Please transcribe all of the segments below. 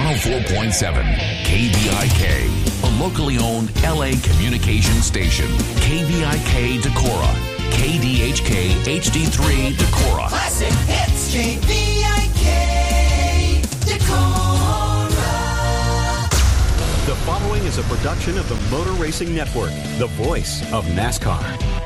104.7 KVIK, a locally owned LA communication station. KVIK Decorah, KDHK HD3 Decorah. Classic hits, KVIK Decorah. The following is a production of the Motor Racing Network, the voice of NASCAR.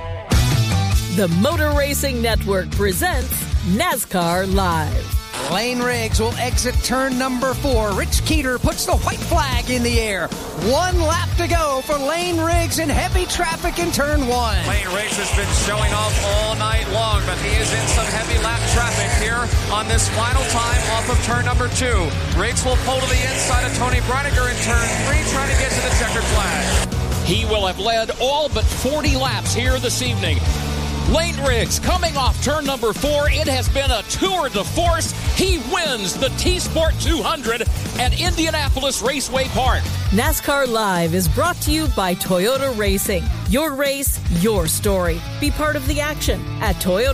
The Motor Racing Network presents NASCAR Live. Lane Riggs will exit turn number 4. Rich Keeter puts the white flag in the air. 1 lap to go for Lane Riggs in heavy traffic in turn 1. Lane Riggs has been showing off all night long, but he is in some heavy lap traffic here on this final time off of turn number 2. Riggs will pull to the inside of Tony Brinegar in turn 3, trying to get to the checkered flag. He will have led all but 40 laps here this evening. Lane Riggs coming off turn number 4. It has been a tour de force. He wins the T-Sport 200 at Indianapolis Raceway Park. NASCAR Live is brought to you by Toyota Racing. Your race, your story. Be part of the action at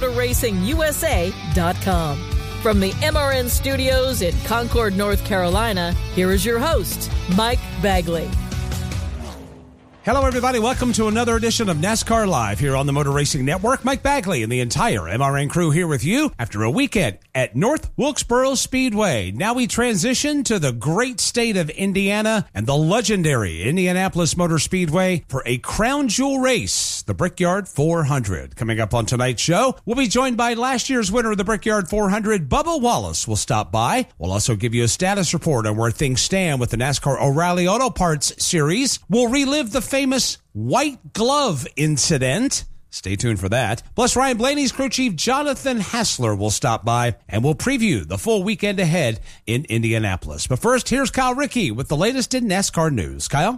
ToyotaRacingUSA.com. From the MRN studios in Concord, North Carolina, here is your host, Mike Bagley. Hello, everybody. Welcome to another edition of NASCAR Live here on the Motor Racing Network. Mike Bagley and the entire MRN crew here with you after a weekend at North Wilkesboro Speedway. Now we transition to the great state of Indiana and the legendary Indianapolis Motor Speedway for a crown jewel race, the Brickyard 400. Coming up on tonight's show, we'll be joined by last year's winner of the Brickyard 400, Bubba Wallace, will stop by. We'll also give you a status report on where things stand with the NASCAR O'Reilly Auto Parts Series. We'll relive the famous white glove incident. Stay tuned for that. Plus, Ryan Blaney's crew chief Jonathan Hassler will stop by, and we'll preview the full weekend ahead in Indianapolis. But first, here's Kyle Rickey with the latest in NASCAR news. Kyle?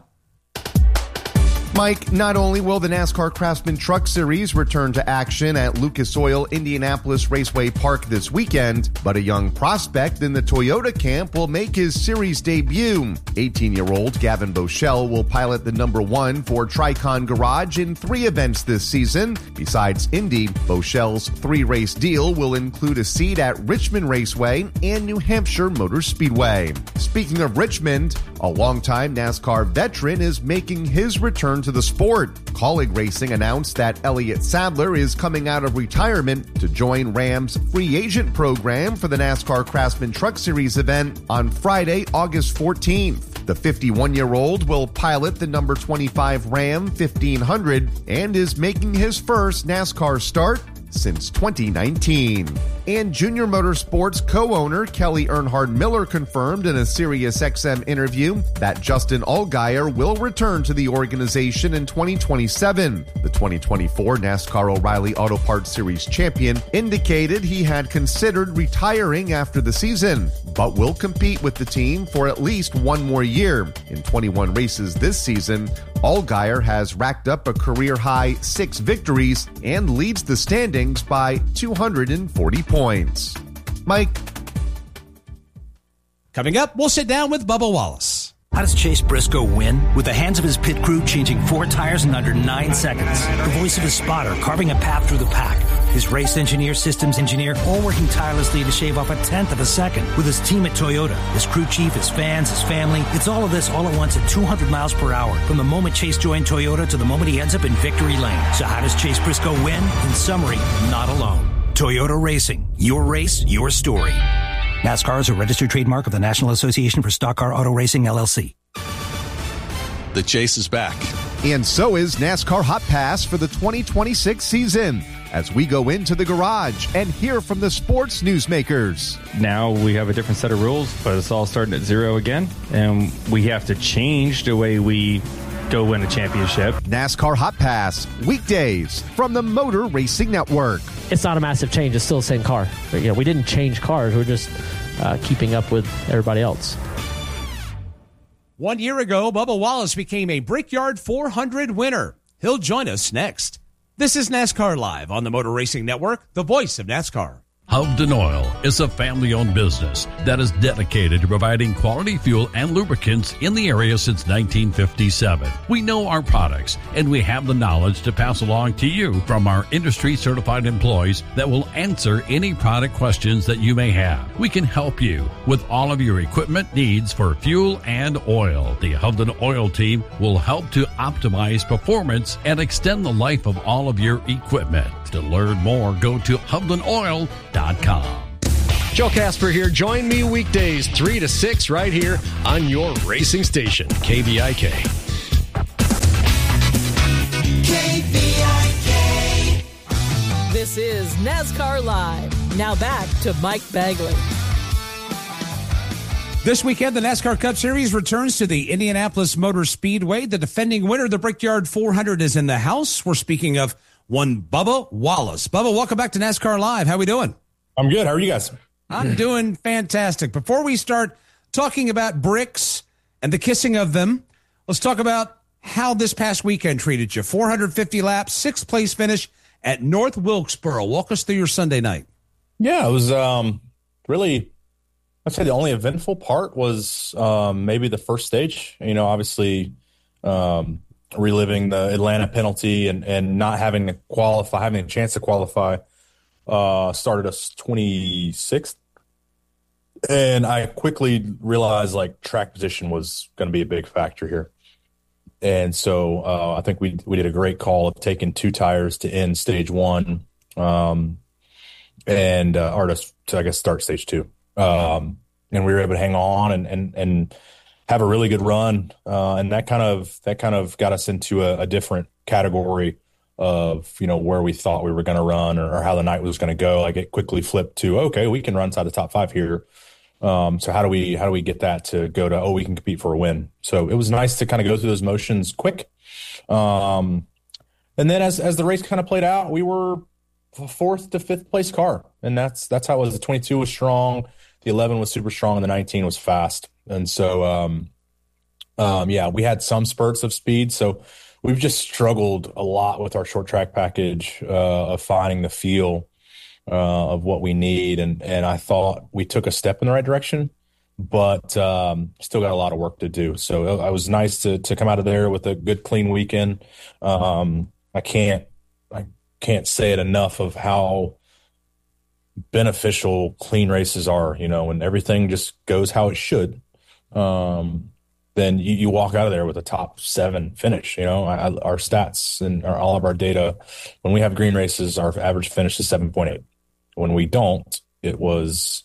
Mike, not only will the NASCAR Craftsman Truck Series return to action at Lucas Oil Indianapolis Raceway Park this weekend, but a young prospect in the Toyota camp will make his series debut. 18-year-old Gavin Boschel will pilot the number 1 for Tricon Garage in 3 events this season. Besides Indy, Boschel's 3-race deal will include a seat at Richmond Raceway and New Hampshire Motor Speedway. Speaking of Richmond, a longtime NASCAR veteran is making his return to the sport. Colleague Racing announced that Elliott Sadler is coming out of retirement to join Ram's free agent program for the NASCAR Craftsman Truck Series event on Friday, August 14th. The 51-year-old will pilot the number 25 Ram 1500 and is making his first NASCAR start since 2019. And Junior Motorsports co-owner Kelly Earnhardt Miller confirmed in a SiriusXM interview that Justin Allgaier will return to the organization in 2027. The 2024 NASCAR O'Reilly Auto Parts Series champion indicated he had considered retiring after the season, but will compete with the team for at least 1 more year. In 21 races this season, Allgaier has racked up a career-high 6 victories and leads the standings by 240 points. Mike? Coming up, we'll sit down with Bubba Wallace. How does Chase Briscoe win? With the hands of his pit crew changing 4 tires in under 9 seconds. The voice of his spotter carving a path through the pack. His race engineer, systems engineer, all working tirelessly to shave off 1/10 of a second. With his team at Toyota, his crew chief, his fans, his family. It's all of this all at once at 200 miles per hour. From the moment Chase joined Toyota to the moment he ends up in victory lane. So how does Chase Briscoe win? In summary, not alone. Toyota Racing. Your race, your story. NASCAR is a registered trademark of the National Association for Stock Car Auto Racing, LLC. The chase is back. And so is NASCAR Hot Pass for the 2026 season, as we go into the garage and hear from the sports newsmakers. Now we have a different set of rules, but it's all starting at 0 again, and we have to change the way we go win a championship. NASCAR Hot Pass, weekdays from the Motor Racing Network. It's not a massive change. It's still the same car. But, we didn't change cars. We're just keeping up with everybody else. 1 year ago, Bubba Wallace became a Brickyard 400 winner. He'll join us next. This is NASCAR Live on the Motor Racing Network, the voice of NASCAR. Hovden Oil is a family-owned business that is dedicated to providing quality fuel and lubricants in the area since 1957. We know our products, and we have the knowledge to pass along to you from our industry-certified employees that will answer any product questions that you may have. We can help you with all of your equipment needs for fuel and oil. The Hovden Oil team will help to optimize performance and extend the life of all of your equipment. To learn more, go to HovdenOil.com. Joe Casper here. Join me weekdays 3 to 6 right here on your racing station, KVIK. KVIK. This is NASCAR Live. Now back to Mike Bagley. This weekend, the NASCAR Cup Series returns to the Indianapolis Motor Speedway. The defending winner, the Brickyard 400, is in the house. We're speaking of one Bubba Wallace. Bubba, welcome back to NASCAR Live. How we doing? I'm good. How are you guys? I'm doing fantastic. Before we start talking about bricks and the kissing of them, let's talk about how this past weekend treated you. 450 laps, 6th place finish at North Wilkesboro. Walk us through your Sunday night. Yeah, it was really, I'd say the only eventful part was maybe the first stage. You know, obviously reliving the Atlanta penalty and not having to qualify, having a chance to qualify, started us 26th. And I quickly realized like track position was going to be a big factor here. And so I think we did a great call of taking 2 tires to end stage 1 or to I guess start stage 2. And we were able to hang on and have a really good run, and that kind of got us into a different category of, you know, where we thought we were going to run or how the night was going to go. Like it quickly flipped to, okay, we can run inside the top 5 here. So how do we get that to go to, we can compete for a win? So it was nice to kind of go through those motions quick. And then as the race kind of played out, we were 4th to 5th place car, and that's how it was. The 22 was strong, the 11 was super strong, and the 19 was fast. And so, we had some spurts of speed. So we've just struggled a lot with our short track package of finding the feel of what we need. And I thought we took a step in the right direction, but still got a lot of work to do. So it was nice to come out of there with a good, clean weekend. I can't say it enough of how beneficial clean races are, you know, when everything just goes how it should. Then you walk out of there with a top 7 finish. You know, our stats and all of our data, when we have green races, our average finish is 7.8. When we don't, it was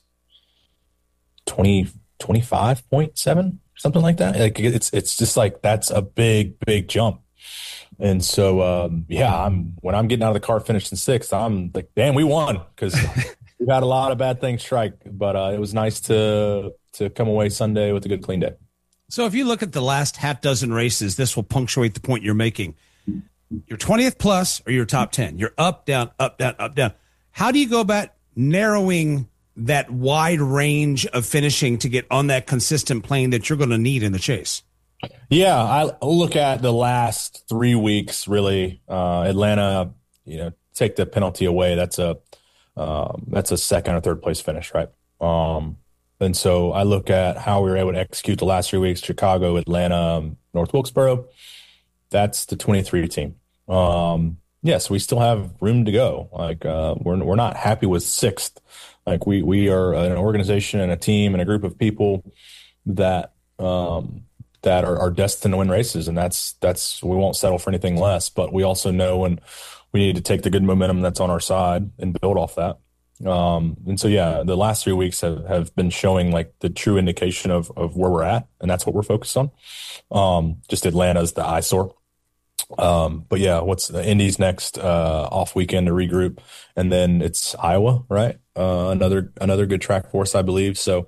25.7, something like that. Like it's just like, that's a big jump. And so, when I'm getting out of the car, finishing 6th, I'm like, damn, we won, because we've had a lot of bad things strike. But it was nice to come away Sunday with a good, clean day. So if you look at the last half dozen races, this will punctuate the point you're making. You're 20th plus or you're top 10. You're up, down, up, down, up, down. How do you go about narrowing that wide range of finishing to get on that consistent plane that you're going to need in the chase? Yeah, I look at the last 3 weeks, really. Atlanta, you know, take the penalty away. That's a 2nd or 3rd place finish, right? And so I look at how we were able to execute the last 3 weeks: Chicago, Atlanta, North Wilkesboro. That's the 23 team. Yes, we still have room to go. Like we're not happy with 6th. Like we are an organization and a team and a group of people that are destined to win races, and that's we won't settle for anything less. But we also know when we need to take the good momentum that's on our side and build off that. And so, the last 3 weeks have been showing like the true indication of where we're at, and that's what we're focused on. Just Atlanta's the eyesore. But what's the Indy's next off weekend to regroup, and then it's Iowa, right? Another good track for us, I believe. So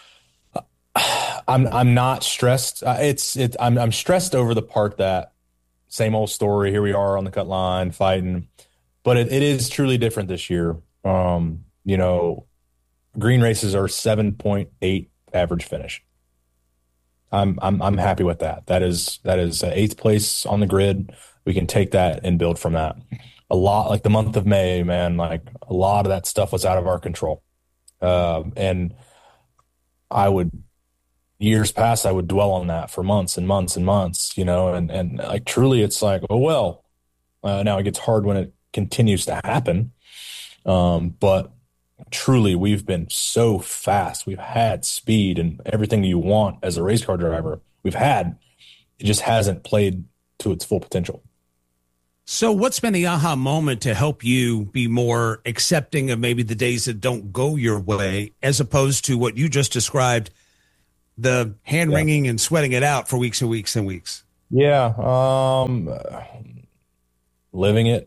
I'm not stressed. I'm stressed over the part that same old story. Here we are on the cut line fighting, but it is truly different this year. You know, green races are 7.8 average finish. I'm happy with that. That is 8th place on the grid. We can take that and build from that. a lot, like the month of May, man, like a lot of that stuff was out of our control. And years past, I would dwell on that for months and months and months, and like truly it's like, oh, well, now it gets hard when it continues to happen. But truly we've been so fast. We've had speed and everything you want as a race car driver. It just hasn't played to its full potential. So what's been the aha moment to help you be more accepting of maybe the days that don't go your way, as opposed to what you just described, the hand wringing and sweating it out for weeks and weeks and weeks? Yeah. Living it,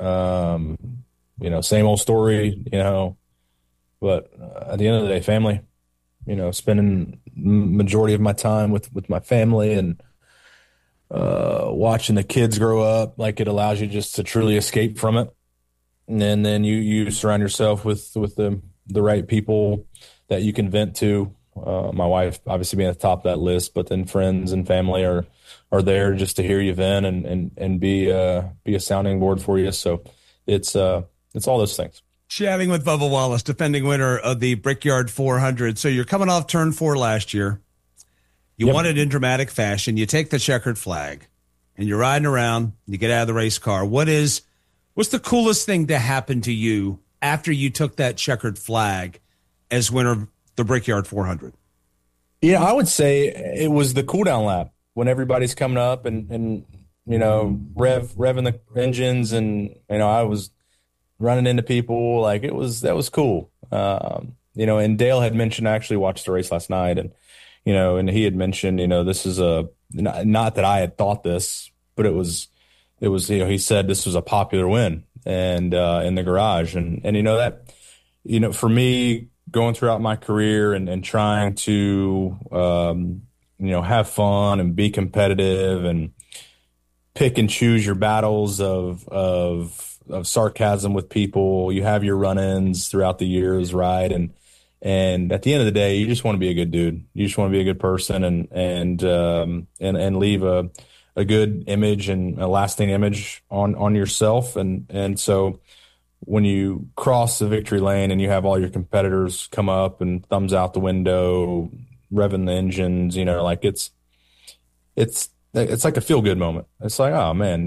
same old story, but at the end of the day, family, spending majority of my time with my family and watching the kids grow up, like it allows you just to truly escape from it. And then you surround yourself with the right people that you can vent to. My wife obviously being at the top of that list, but then friends and family are there just to hear you vent and be a sounding board for you. So it's all those things. Chatting with Bubba Wallace, defending winner of the Brickyard 400. So you're coming off turn 4 last year. You won it in dramatic fashion. You take the checkered flag and you're riding around. You get out of the race car. What's the coolest thing to happen to you after you took that checkered flag as winner of the Brickyard 400? Yeah, I would say it was the cool down lap when everybody's coming up and revving the engines, and I was running into people. Like that was cool. And Dale had mentioned, I actually watched the race last night, and he had mentioned, this is not that I had thought this, but it was, he said this was a popular win and in the garage. And that, for me going throughout my career and trying to, have fun and be competitive and pick and choose your battles of sarcasm with people. You have your run-ins throughout the years, right? And at the end of the day, you just want to be a good dude. You just want to be a good person and leave a good image and a lasting image on yourself. And so when you cross the victory lane and you have all your competitors come up and thumbs out the window, revving the engines, like it's like a feel good moment. It's like, oh man,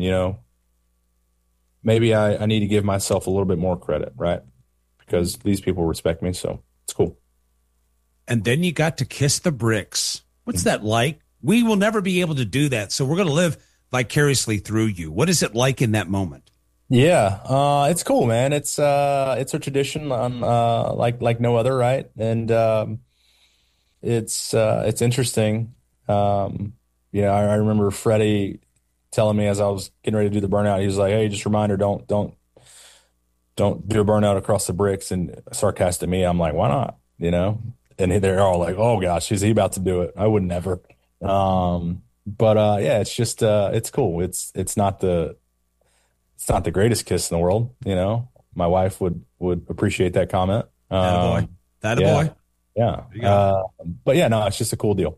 maybe I need to give myself a little bit more credit, right? Because these people respect me. So it's cool. And then you got to kiss the bricks. What's that like? We will never be able to do that. So we're going to live vicariously through you. What is it like in that moment? Yeah, it's cool, man. It's a tradition like no other, right? And it's interesting. I remember Freddie telling me as I was getting ready to do the burnout, he was like, "Hey, just a reminder, don't do a burnout across the bricks." And sarcastic me, I'm like, "Why not?" And they're all like, "Oh gosh, is he about to do it?" I would never. But it's just it's cool. It's not the greatest kiss in the world. My wife would appreciate that comment. That a boy. Yeah. But yeah, no, it's just a cool deal.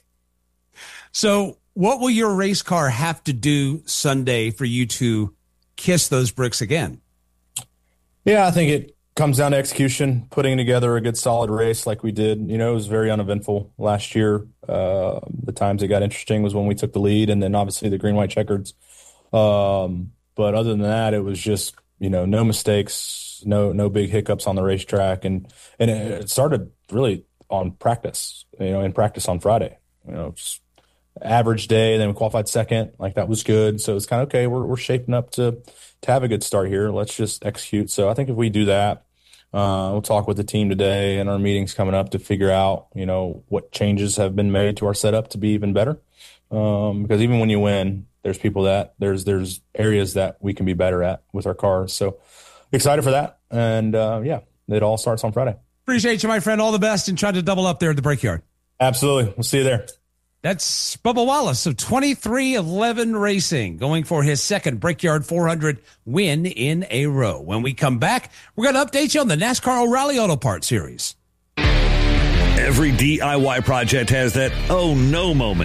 So what will your race car have to do Sunday for you to kiss those bricks again? Yeah, I think it comes down to execution, putting together a good solid race like we did. It was very uneventful last year. The times it got interesting was when we took the lead, and then obviously the green, white checkers. But other than that, it was just, no mistakes, no big hiccups on the racetrack. And it started really on practice, in practice on Friday, just average day. Then we qualified second. Like that was good. So it's kind of, okay, we're shaping up to have a good start here. Let's just execute. So I think if we do that, we'll talk with the team today and our meetings coming up to figure out, what changes have been made to our setup to be even better. Because even when you win, there's people that there's areas that we can be better at with our cars. So excited for that. And it all starts on Friday. Appreciate you, my friend. All the best, and try to double up there at the Brickyard. Absolutely. We'll see you there. That's Bubba Wallace of 2311 Racing, going for his second Brickyard 400 win in a row. When we come back, we're going to update you on the NASCAR O'Reilly Auto Parts Series. Every DIY project has that oh no moment.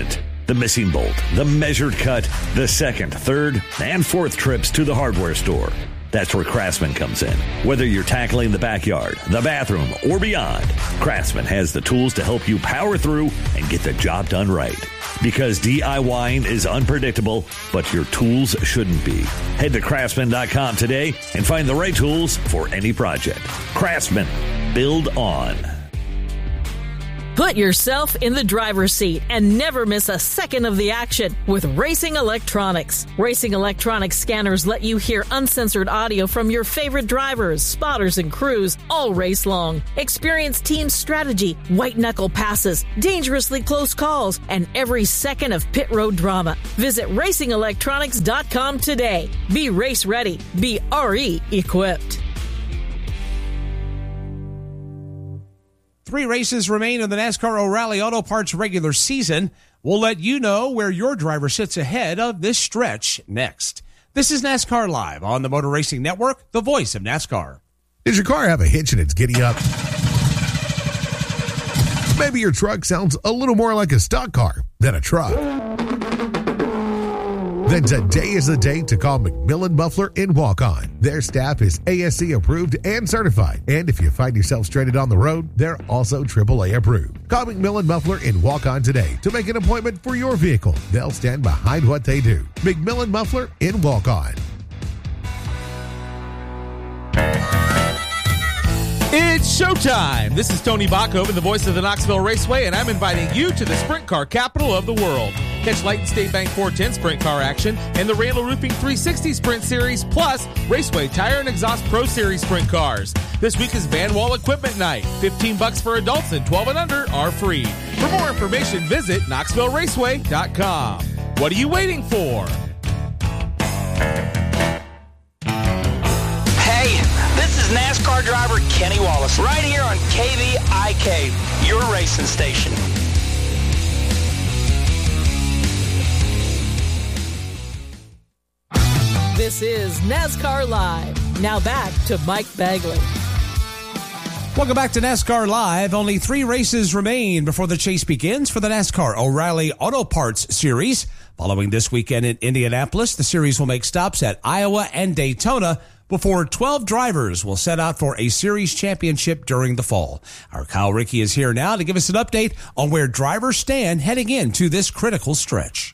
the missing bolt, the measured cut, the second, third, and fourth trips to the hardware store. That's where Craftsman comes in. Whether you're tackling the backyard, the bathroom, or beyond, Craftsman has the tools to help you power through and get the job done right. Because DIYing is unpredictable, but your tools shouldn't be. Head to Craftsman.com today and find the right tools for any project. Craftsman. Build on. Put yourself in the driver's seat and never miss a second of the action with Racing Electronics. Racing Electronics scanners let you hear uncensored audio from your favorite drivers, spotters, and crews all race long. Experience team strategy, white-knuckle passes, dangerously close calls, and every second of pit road drama. Visit RacingElectronics.com today. Be race ready. Be RE equipped. 3 races remain in the NASCAR O'Reilly Auto Parts regular season. We'll let you know where your driver sits ahead of this stretch next. This is NASCAR Live on the Motor Racing Network, the voice of NASCAR. Does your car have a hitch and it's giddy up? Maybe your truck sounds a little more like a stock car than a truck. Then today is the day to call McMillan Muffler in Walk-On. Their staff is ASC approved and certified. And if you find yourself stranded on the road, they're also AAA approved. Call McMillan Muffler in Walk-On today to make an appointment for your vehicle. They'll stand behind what they do. McMillan Muffler in Walk-On. It's showtime! This is Tony Bachhoven, the voice of the Knoxville Raceway, and I'm inviting you to the sprint car capital of the world. Catch Light State Bank 410 sprint car action and the Rayla Roofing 360 Sprint Series, plus Raceway Tire and Exhaust Pro Series sprint cars. This week is Van Wall Equipment Night. $15 for adults and 12 and under are free. For more information, visit KnoxvilleRaceway.com. What are you waiting for? Hey, this is NASCAR driver Kenny Wallace, right here on KVIK, your racing station. This is NASCAR Live. Now back to Mike Bagley. Welcome back to NASCAR Live. Only 3 races remain before the chase begins for the NASCAR O'Reilly Auto Parts Series. Following this weekend in Indianapolis, the series will make stops at Iowa and Daytona before 12 drivers will set out for a series championship during the fall. Our Kyle Rickey is here now to give us an update on where drivers stand heading into this critical stretch.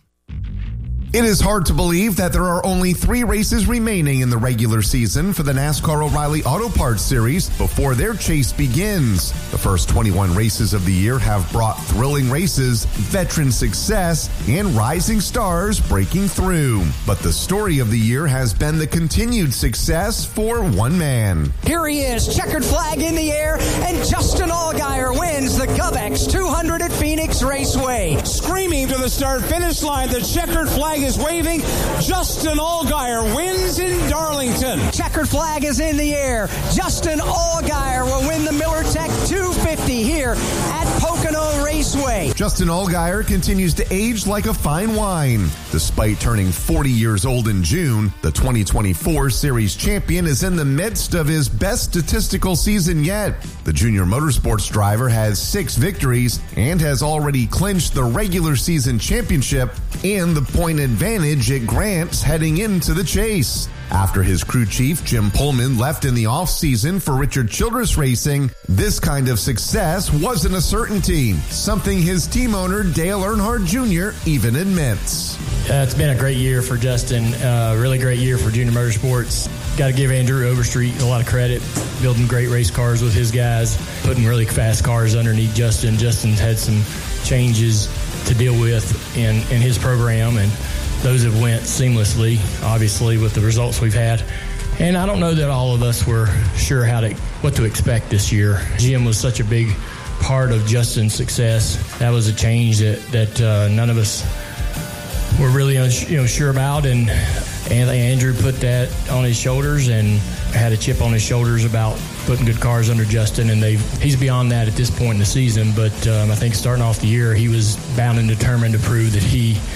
It is hard to believe that there are only 3 races remaining in the regular season for the NASCAR O'Reilly Auto Parts Series before their chase begins. The first 21 races of the year have brought thrilling races, veteran success, and rising stars breaking through. But the story of the year has been the continued success for one man. Here he is, checkered flag in the air, and Justin Allgaier wins the GovX 200 at Phoenix Raceway. Screaming to the start-finish line, the checkered flag is waving. Justin Allgaier wins in Darlington. Checkered flag is in the air. Justin Allgaier will win the Miller Tech 250 here at Pocono Raceway. Justin Allgaier continues to age like a fine wine. Despite turning 40 years old in June, the 2024 Series champion is in the midst of his best statistical season yet. The junior motorsports driver has 6 victories and has already clinched the regular season championship and the point advantage it grants heading into the chase. After his crew chief, Jim Pullman, left in the offseason for Richard Childress Racing, this kind of success wasn't a certainty, something his team owner, Dale Earnhardt Jr., even admits. It's been a great year for Justin, really great year for junior motorsports. Got to give Andrew Overstreet a lot of credit, building great race cars with his guys, putting really fast cars underneath Justin. Justin's had some changes to deal with in his program, and those have went seamlessly, obviously, with the results we've had. And I don't know that all of us were sure what to expect this year. Jim was such a big part of Justin's success. That was a change that none of us were really sure about, and Andrew put that on his shoulders and had a chip on his shoulders about putting good cars under Justin, and he's beyond that at this point in the season. But I think starting off the year, he was bound and determined to prove that he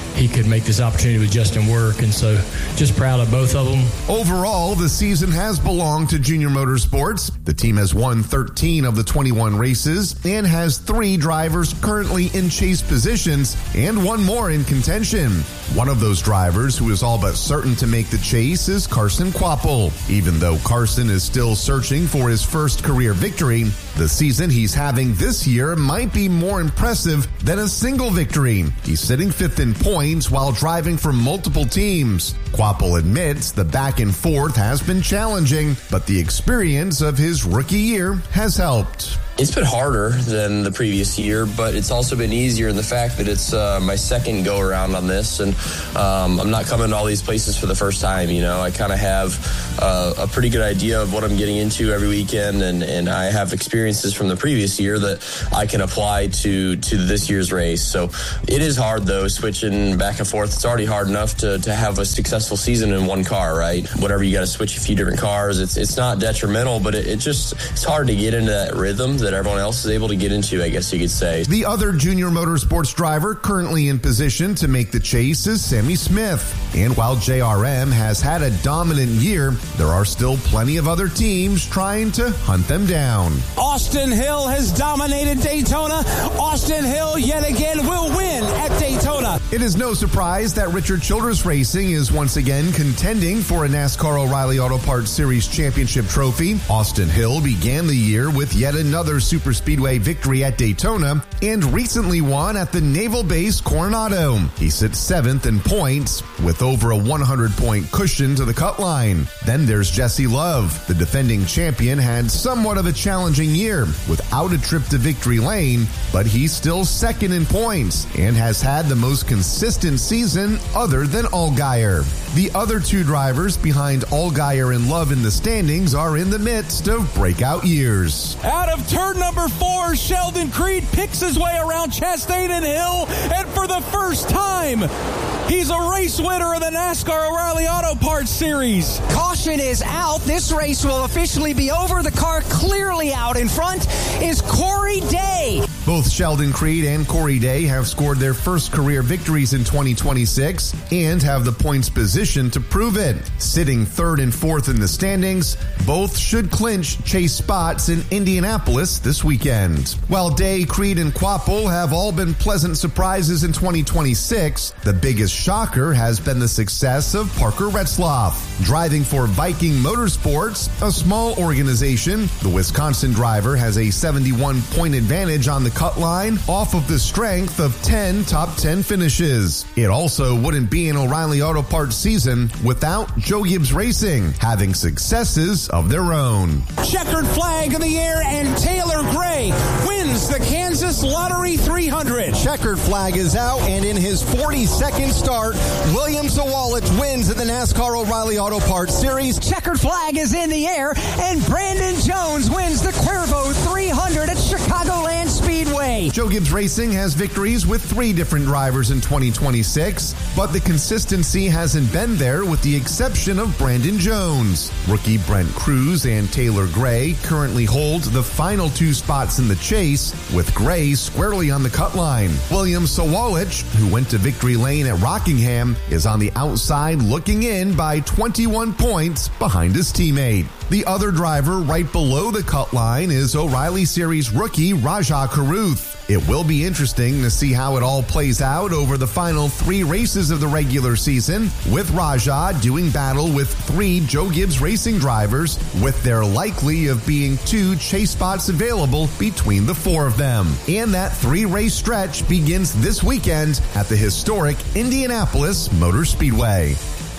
he could make this opportunity with Justin work. And so just proud of both of them. Overall, the season has belonged to Junior Motorsports. The team has won 13 of the 21 races and has 3 drivers currently in chase positions and 1 more in contention. One of those drivers who is all but certain to make the chase is Carson Kvapil. Even though Carson is still searching for his first career victory, the season he's having this year might be more impressive than a single victory. He's sitting 5th in points while driving for multiple teams. Kvapil admits the back and forth has been challenging, but the experience of his rookie year has helped. It's been harder than the previous year, but it's also been easier in the fact that it's my second go around on this, and I'm not coming to all these places for the first time. You know, I kind of have a pretty good idea of what I'm getting into every weekend, and I have experiences from the previous year that I can apply to this year's race. So it is hard, though, switching back and forth. It's already hard enough to have a successful season in one car, right? Whatever, you got to switch a few different cars. It's not detrimental, but it's hard to get into that rhythm that everyone else is able to get into, I guess you could say. The other Junior Motorsports driver currently in position to make the chase is Sammy Smith. And while JRM has had a dominant year, there are still plenty of other teams trying to hunt them down. Austin Hill has dominated Daytona. Austin Hill yet again will win at Daytona. It is no surprise that Richard Childress Racing is once again contending for a NASCAR O'Reilly Auto Parts Series championship trophy. Austin Hill began the year with yet another Super Speedway victory at Daytona and recently won at the Naval Base Coronado. He sits 7th in points with over a 100-point cushion to the cut line. Then there's Jesse Love. The defending champion had somewhat of a challenging year without a trip to victory lane, but he's still 2nd in points and has had the most consistent season other than Allgaier. The other 2 drivers behind Allgaier and Love in the standings are in the midst of breakout years. Out of turn number 4, Sheldon Creed picks his way around Chastain and Hill, and for the first time, he's a race winner of the NASCAR O'Reilly Auto Parts Series. Caution is out. This race will officially be over. The car clearly out in front is Corey Day. Both Sheldon Creed and Corey Day have scored their first career victories in 2026 and have the points position to prove it. Sitting 3rd and 4th in the standings, both should clinch chase spots in Indianapolis this weekend. While Day, Creed, and Kvapil have all been pleasant surprises in 2026, the biggest shocker has been the success of Parker Retzlaff. Driving for Viking Motorsports, a small organization, the Wisconsin driver has a 71-point advantage on the cut line off of the strength of 10 top 10 finishes. It also wouldn't be an O'Reilly Auto Parts season without Joe Gibbs Racing having successes of their own. Checkered flag in the air, and Taylor Gray wins the Kansas Lottery 300. Checkered flag is out, and in his 42nd start, William Sawalich wins at the NASCAR O'Reilly Auto Parts Series. Checkered flag is in the air, and Brandon Jones wins the Cuervo 300 at Chicagoland Speedway. Joe Gibbs Racing has victories with 3 different drivers in 2026, but the consistency hasn't been there with the exception of Brandon Jones. Rookie Brent Cruz and Taylor Gray currently hold the final 2 spots in the chase, with Gray squarely on the cut line. William Sawalich, who went to victory lane at Rockingham, is on the outside looking in by 21 points behind his teammate. The other driver right below the cut line is O'Reilly Series rookie Rajah Caruth. It will be interesting to see how it all plays out over the final 3 races of the regular season, with Rajah doing battle with 3 Joe Gibbs Racing drivers, with there likely of being 2 chase spots available between the 4 of them. And that 3-race stretch begins this weekend at the historic Indianapolis Motor Speedway.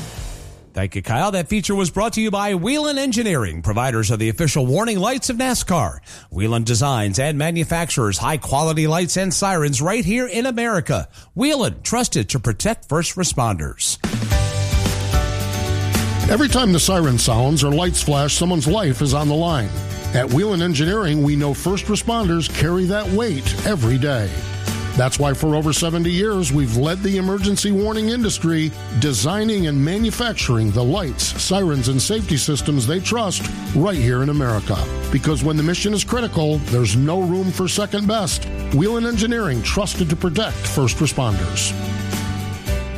Thank you, Kyle. That feature was brought to you by Whelen Engineering, providers of the official warning lights of NASCAR. Whelen designs and manufactures high-quality lights and sirens right here in America. Whelen, trusted to protect first responders. Every time the siren sounds or lights flash, someone's life is on the line. At Whelen Engineering, we know first responders carry that weight every day. That's why for over 70 years, we've led the emergency warning industry, designing and manufacturing the lights, sirens, and safety systems they trust right here in America. Because when the mission is critical, there's no room for second best. Whelen Engineering, trusted to protect first responders.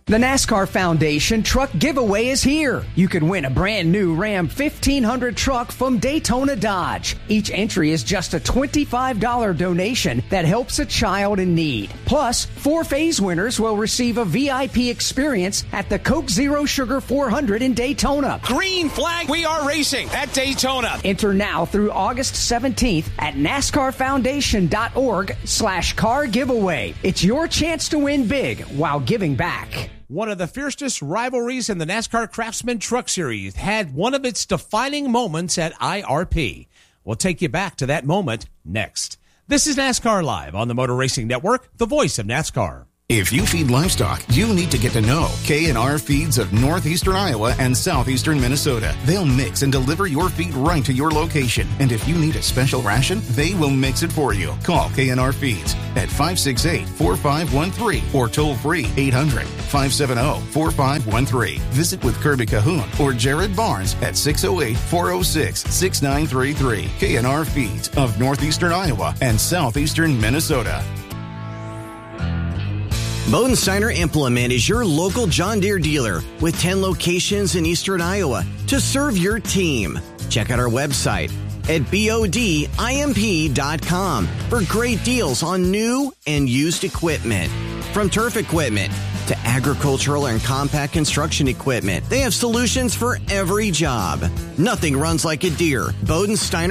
The NASCAR Foundation Truck Giveaway is here. You can win a brand new Ram 1500 truck from Daytona Dodge. Each entry is just a $25 donation that helps a child in need. Plus, 4 phase winners will receive a VIP experience at the Coke Zero Sugar 400 in Daytona. Green flag, we are racing at Daytona. Enter now through August 17th at NASCARFoundation.org/car giveaway. It's your chance to win big while giving back. One of the fiercest rivalries in the NASCAR Craftsman Truck Series had one of its defining moments at IRP. We'll take you back to that moment next. This is NASCAR Live on the Motor Racing Network, the voice of NASCAR. If you feed livestock, you need to get to know K&R Feeds of northeastern Iowa and southeastern Minnesota. They'll mix and deliver your feed right to your location. And if you need a special ration, they will mix it for you. Call K&R Feeds at 568-4513 or toll free 800-570-4513. Visit with Kirby Cahoon or Jared Barnes at 608-406-6933. K&R Feeds of northeastern Iowa and southeastern Minnesota. Bodensteiner Implement is your local John Deere dealer with 10 locations in eastern Iowa to serve your team. Check out our website at bodimp.com for great deals on new and used equipment. From turf equipment to agricultural and compact construction equipment, they have solutions for every job. Nothing runs like a Deere. Bodensteiner